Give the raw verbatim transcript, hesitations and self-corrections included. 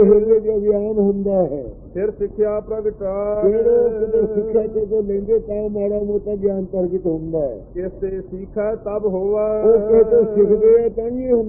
ਹਿਰਦੇ ਜੋ ਗਿਆਨ ਹੁੰਦਾ ਹੈ ਫਿਰ ਸਿੱਖਿਆ ਪ੍ਰਗਟਾਏ। ਜਿਹੜੇ ਕਿਤੇ ਸਿੱਖਿਆ ਜਦੋਂ ਲੈਂਦੇ ਤਾਂ ਮਾੜਾ ਮੋਟਾ ਗਿਆਨ ਪ੍ਰਗਟ ਹੁੰਦਾ ਹੈ। ਕਿਸ ਤੇ ਸਿੱਖਾ ਤਬ ਹੋਵਾ, ਉਹ ਕਿਤੇ ਸਿੱਖਦੇ ਆ ਤਾਂ ਹੀ ਹੁੰਦਾ